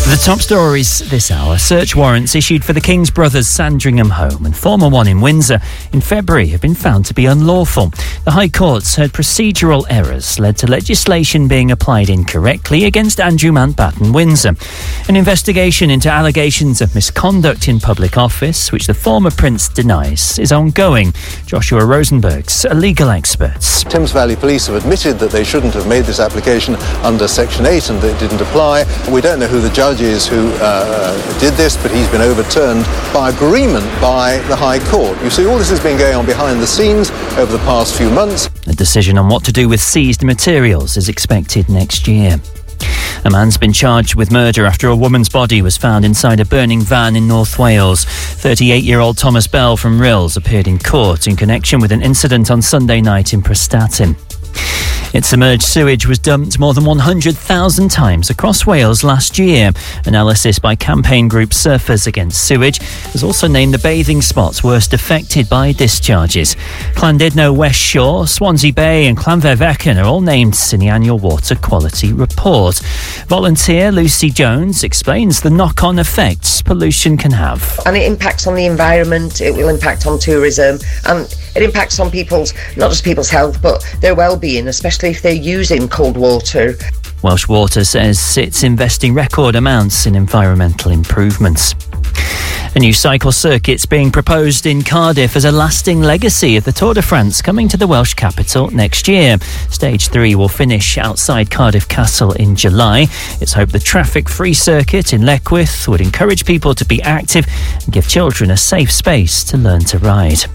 The top stories this hour. Search warrants issued for the King's Brothers Sandringham home and former one in Windsor in February have been found to be unlawful. The High Court's heard procedural errors led to legislation being applied incorrectly against Andrew Mountbatten Windsor. An investigation into allegations of misconduct in public office, which the former Prince denies, is ongoing. Joshua Rosenberg's a legal expert. Thames Valley Police have admitted that they shouldn't have made this application under Section 8 and that it didn't apply. We don't know who the judge is who did this, but he's been overturned by agreement by the High Court. You see, all this has been going on behind the scenes over the past few months. A decision on what to do with seized materials is expected next year. A man's been charged with murder after a woman's body was found inside a burning van in North Wales. 38-year-old Thomas Bell from Rills appeared in court in connection with an incident on Sunday night in Prestatyn. Its submerged sewage was dumped more than 100,000 times across Wales last year. Analysis by campaign group Surfers Against Sewage has also named the bathing spots worst affected by discharges. Llandudno West Shore, Swansea Bay and Llanfairfechan are all named in the annual water quality report. Volunteer Lucy Jones explains the knock-on effects pollution can have. And it impacts on the environment, it will impact on tourism, and it impacts on not just people's health, but their well-being, especially if they're using cold water. Welsh Water says it's investing record amounts in environmental improvements. A new cycle circuit's being proposed in Cardiff as a lasting legacy of the Tour de France coming to the Welsh capital next year. Stage 3 will finish outside Cardiff Castle in July. It's hoped the traffic-free circuit in Leckwith would encourage people to be active and give children a safe space to learn to ride.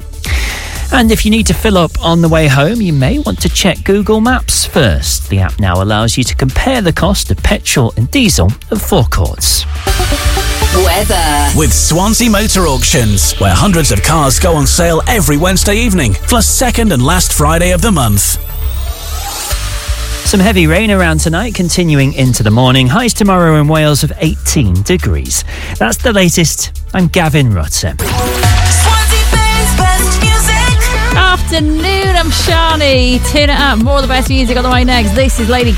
And if you need to fill up on the way home, you may want to check Google Maps first. The app now allows you to compare the cost of petrol and diesel at forecourts. Weather. With Swansea Motor Auctions, where hundreds of cars go on sale every Wednesday evening, plus second and last Friday of the month. Some heavy rain around tonight, continuing into the morning. Highs tomorrow in Wales of 18 degrees. That's the latest. I'm Gavin Rutter. Afternoon, I'm Shani. Tune it up. More of the best music on the way next. This is Lady Gaga.